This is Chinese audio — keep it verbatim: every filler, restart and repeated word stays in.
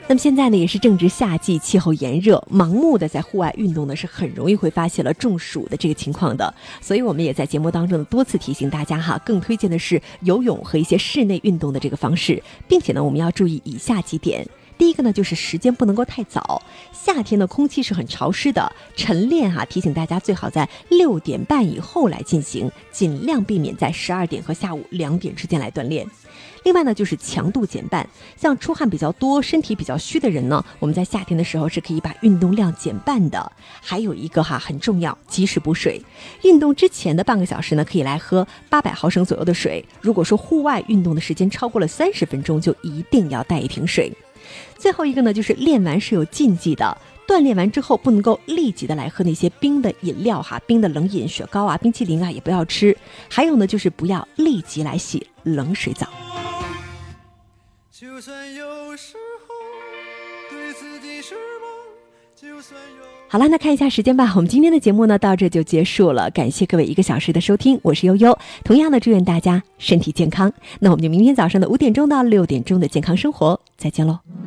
那么现在呢，也是正值夏季，气候炎热，盲目的在户外运动呢，是很容易会发现了中暑的这个情况的。所以我们也在节目当中多次提醒大家哈，更推荐的是游泳和一些室内运动的这个方式，并且呢，我们要注意以下几点。第一个呢，就是时间不能够太早，夏天的空气是很潮湿的，晨练哈、啊，提醒大家最好在六点半以后来进行，尽量避免在十二点和下午两点之间来锻炼。另外呢，就是强度减半，像出汗比较多、身体比较虚的人呢，我们在夏天的时候是可以把运动量减半的。还有一个哈很重要，及时补水。运动之前的半个小时呢，可以来喝八百毫升左右的水。如果说户外运动的时间超过了三十分钟，就一定要带一瓶水。最后一个呢，就是练完是有禁忌的。锻炼完之后不能够立即的来喝那些冰的饮料哈，冰的冷饮、雪糕啊、冰淇淋啊也不要吃。还有呢，就是不要立即来洗冷水澡。就算有时候对自己失望，就算有好了，那看一下时间吧，我们今天的节目呢到这就结束了，感谢各位一个小时的收听，我是悠悠，同样的祝愿大家身体健康，那我们就明天早上的五点钟到六点钟的健康生活再见喽。